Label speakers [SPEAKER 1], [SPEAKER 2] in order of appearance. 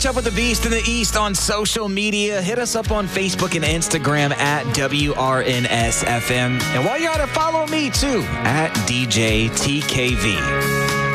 [SPEAKER 1] catch up with the Beast in the East on social media. Hit us up on Facebook and Instagram at WRNSFM. And while you're at it, follow me too at DJ TKV.